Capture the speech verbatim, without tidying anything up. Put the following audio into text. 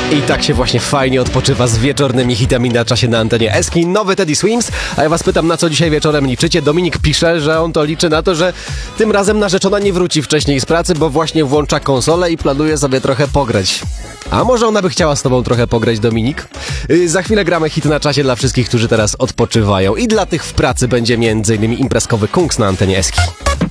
I tak się właśnie fajnie odpoczywa z wieczornymi hitami na czasie na antenie Eski. Nowy Teddy Swims. A ja was pytam, na co dzisiaj wieczorem liczycie? Dominik pisze, że on to liczy na to, że tym razem narzeczona nie wróci wcześniej z pracy, bo właśnie włącza konsolę i planuje sobie trochę pograć. A może ona by chciała z tobą trochę pograć, Dominik? Yy, za chwilę gramy hit na czasie dla wszystkich, którzy teraz odpoczywają. I dla tych w pracy będzie między innymi imprezkowy Kungs na antenie Eski.